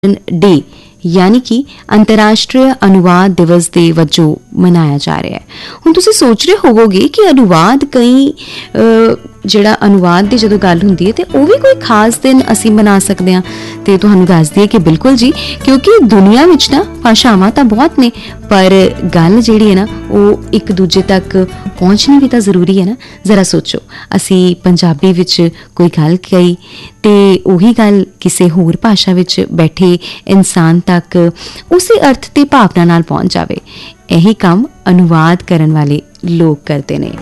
Day यानी कि अंतर्राष्ट्रीय अनुवाद दिवस ਦੇ ਵਜੋਂ ਮਨਾਇਆ ਜਾ ਰਿਹਾ ਹੈ। ਹੁਣ ਤੁਸੀਂ ਸੋਚ ਰਹੇ ਹੋਵੋਗੇ ਕਿ ਅਨੁਵਾਦ ਕਈ ਜਿਹੜਾ ਅਨੁਵਾਦ ਦੀ ਜਦੋਂ ਗੱਲ ਹੁੰਦੀ ਹੈ ਤੇ ਉਹ ਵੀ ਕੋਈ ਖਾਸ ਦਿਨ ਅਸੀਂ ਮਨਾ ਸਕਦੇ ਹਾਂ, ਤੇ ਤੁਹਾਨੂੰ ਦੱਸ ਦਈਏ ਕਿ ਬਿਲਕੁਲ ਜੀ, ਕਿਉਂਕਿ ਦੁਨੀਆ ਵਿੱਚ ਨਾ ਭਾਸ਼ਾਵਾਂ ਤਾਂ ਬਹੁਤ ਨੇ, ਪਰ ਗੱਲ ਜਿਹੜੀ ਹੈ ਨਾ ਉਹ ਇੱਕ ਦੂਜੇ ਤੱਕ ਪਹੁੰਚਣੀ ਵੀ ਤਾਂ ਜ਼ਰੂਰੀ ਹੈ ਨਾ। ਜ਼ਰਾ ਸੋਚੋ, ਅਸੀਂ ਪੰਜਾਬੀ ਵਿੱਚ ਕੋਈ ਗੱਲ ਕਹੀ ਤੇ ਉਹੀ ਗੱਲ ਕਿਸੇ ਹੋਰ ਭਾਸ਼ਾ ਵਿੱਚ ਬੈਠੇ ਇਨਸਾਨ ਤੱਕ ਉਸੇ ਅਰਥ ਤੇ ਭਾਵਨਾ ਨਾਲ ਪਹੁੰਚ ਜਾਵੇ। ਇਹੀ ਕੰਮ ਅਨੁਵਾਦ ਕਰਨ ਵਾਲੇ ਲੋਕ ਕਰਦੇ ਨੇ।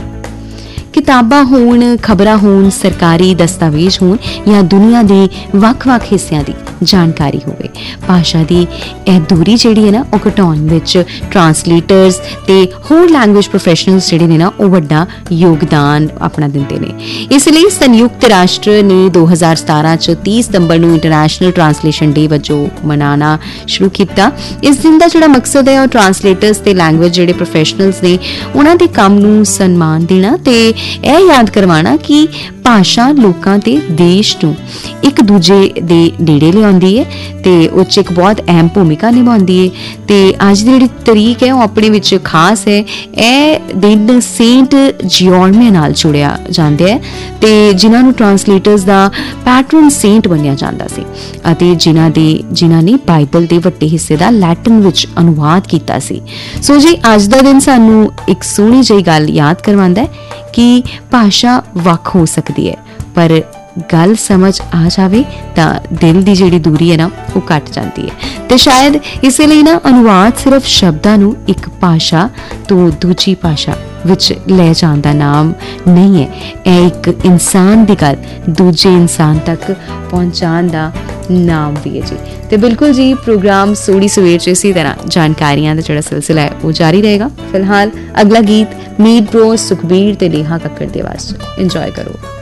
ਕਿਤਾਬਾਂ ਹੋਣ, ਖਬਰਾਂ ਹੋਣ, ਸਰਕਾਰੀ ਦਸਤਾਵੇਜ਼ ਹੋਣ ਜਾਂ ਦੁਨੀਆ ਦੇ ਵੱਖ-ਵੱਖ ਹਿੱਸਿਆਂ ਦੀ ਜਾਣਕਾਰੀ ਹੋਵੇ, ਭਾਸ਼ਾ ਦੀ ਇਹ ਦੂਰੀ ਜਿਹੜੀ ਹੈ ਨਾ ਉਹ ਘਟਾਉਣ ਵਿੱਚ ਟਰਾਂਸਲੇਟਰਸ ਤੇ ਹੋਰ ਲੈਂਗੁਏਜ ਪ੍ਰੋਫੈਸ਼ਨਲਸ ਜਿਹੜੇ ਨੇ ਨਾ ਉਹ ਵੱਡਾ ਯੋਗਦਾਨ ਆਪਣਾ ਦਿੰਦੇ ਨੇ। ਇਸ ਲਈ ਸੰਯੁਕਤ ਰਾਸ਼ਟਰ ਨੇ 2017 ਚ 30 ਸਤੰਬਰ ਨੂੰ ਇੰਟਰਨੈਸ਼ਨਲ ਟਰਾਂਸਲੇਸ਼ਨ ਡੇ ਵਜੋਂ ਮਨਾਉਣਾ ਸ਼ੁਰੂ ਕੀਤਾ। ਇਸ ਦਿਨ ਦਾ ਜਿਹੜਾ ਮਕਸਦ ਹੈ ਉਹ ਟਰਾਂਸਲੇਟਰਸ ਤੇ ਲੈਂਗੁਏਜ ਜਿਹੜੇ ਪ੍ਰੋਫੈਸ਼ਨਲਸ ਨੇ ਉਹਨਾਂ ਦੇ ਕੰਮ ਨੂੰ ਸਨਮਾਨ ਦੇਣਾ ਤੇ ਇਹ ਯਾਦ ਕਰਵਾਉਣਾ ਕਿ ਭਾਸ਼ਾ ਲੋਕਾਂ ਤੇ ਦੇਸ਼ ਨੂੰ ਇੱਕ ਦੂਜੇ ਦੇ ਨੇੜੇ ਲਿਆਉਂਦੀ ਹੈ ਤੇ ਉਹ 'ਚ ਇੱਕ ਬਹੁਤ ਅਹਿਮ ਭੂਮਿਕਾ ਨਿਭਾਉਂਦੀ ਹੈ। ਤੇ ਅੱਜ ਦੀ ਜਿਹੜੀ ਤਰੀਕ ਹੈ ਉਹ ਆਪਣੇ ਵਿੱਚ ਖਾਸ ਹੈ। ਇਹ ਦਿਨ ਸੇਂਟ ਜਿਓਰਮੇ ਨਾਲ ਜੁੜਿਆ ਜਾਂਦਾ ਹੈ ਤੇ ਜਿਨ੍ਹਾਂ ਨੂੰ ਟਰਾਂਸਲੇਟਰਸ ਦਾ ਪੈਟਰਨ ਸੇਂਟ ਮੰਨਿਆ ਜਾਂਦਾ ਸੀ ਅਤੇ ਜਿਨ੍ਹਾਂ ਨੇ ਬਾਈਬਲ ਦੇ ਵੱਡੇ ਹਿੱਸੇ ਦਾ ਲੈਟਿਨ ਵਿੱਚ ਅਨੁਵਾਦ ਕੀਤਾ ਸੀ। ਸੋ ਜੀ, ਅੱਜ ਦਾ ਦਿਨ ਸਾਨੂੰ ਇੱਕ ਸੋਹਣੀ ਜਿਹੀ ਗੱਲ ਯਾਦ ਕਰਵਾਉਂਦਾ ਹੈ ਕਿ ਭਾਸ਼ਾ ਵੱਖ ਹੋ ਸਕਦੀ ਹੈ, ਪਰ ਗੱਲ ਸਮਝ ਆ ਜਾਵੇ ਤਾਂ ਦਿਲ ਦੀ ਜਿਹੜੀ ਦੂਰੀ ਹੈ ਨਾ ਉਹ ਘਟ ਜਾਂਦੀ ਹੈ। ਤੇ ਸ਼ਾਇਦ ਇਸੇ ਲਈ ਨਾ ਅਨੁਵਾਦ ਸਿਰਫ ਸ਼ਬਦਾਂ ਨੂੰ ਇੱਕ ਭਾਸ਼ਾ ਤੋਂ ਦੂਜੀ ਭਾਸ਼ਾ ਵਿੱਚ ਲੈ ਜਾਣ ਦਾ ਨਾਮ ਨਹੀਂ ਹੈ, ਇਹ ਇੱਕ ਇਨਸਾਨ ਦੀ ਗੱਲ ਦੂਜੇ ਇਨਸਾਨ ਤੱਕ ਪਹੁੰਚਾਉਣ ਦਾ ਨਾਮ ਵੀ ਹੈ ਜੀ। ਤੇ ਬਿਲਕੁਲ ਜੀ, ਪ੍ਰੋਗਰਾਮ ਸੋਹਣੀ ਸਵੇਰ 'ਚ ਇਸੇ ਤਰ੍ਹਾਂ ਜਾਣਕਾਰੀਆਂ ਦਾ ਜਿਹੜਾ ਸਿਲਸਿਲਾ ਹੈ ਉਹ ਜਾਰੀ ਰਹੇਗਾ। ਫਿਲਹਾਲ ਅਗਲਾ ਗੀਤ ਮੀਤ ਬ੍ਰੋ, ਸੁਖਬੀਰ ਤੇ ਨੇਹਾ ਕੱਕੜ ਦੀ ਆਵਾਜ਼ 'ਚ ਇੰਜੋਏ ਕਰੋ।